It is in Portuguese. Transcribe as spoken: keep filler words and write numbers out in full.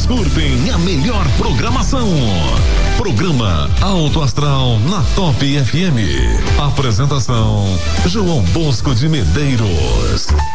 curtem a melhor programação. Programa Alto Astral na Top F M. Apresentação João Bosco de Medeiros.